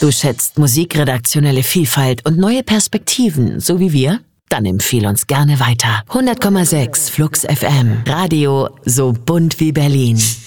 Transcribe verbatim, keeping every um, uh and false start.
Du schätzt musikredaktionelle Vielfalt und neue Perspektiven, so wie wir? Dann empfehle uns gerne weiter. hundert Komma sechs Flux F M. Radio so bunt wie Berlin.